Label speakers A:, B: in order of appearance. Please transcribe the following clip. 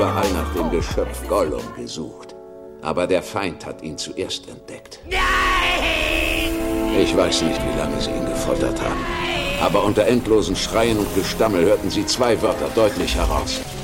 A: überall nach dem Geschöpf Gollum gesucht. Aber der Feind hat ihn zuerst entdeckt.
B: Nein!
A: Ich weiß nicht, wie lange sie ihn gefoltert haben. Aber unter endlosen Schreien und Gestammel hörten sie 2 Wörter deutlich heraus.